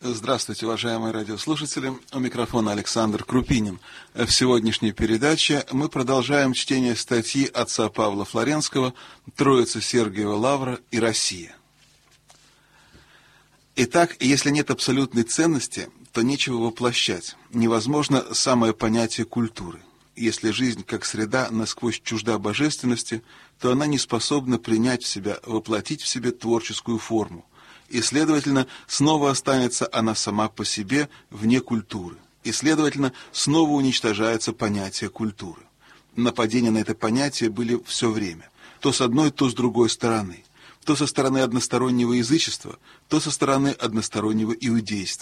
Здравствуйте, уважаемые радиослушатели. У микрофона Александр Крупинин. В сегодняшней передаче мы продолжаем чтение статьи отца Павла Флоренского «Троица Сергиева Лавра и Россия». Итак, если нет абсолютной ценности, то нечего воплощать. Невозможно самое понятие культуры. Если жизнь как среда насквозь чужда божественности, то она не способна принять в себя, воплотить в себе творческую форму. И, следовательно, снова останется она сама по себе вне культуры. И, следовательно, снова уничтожается понятие культуры. Нападения на это понятие были все время. То с одной, то с другой стороны. То со стороны одностороннего язычества, то со стороны одностороннего иудейства.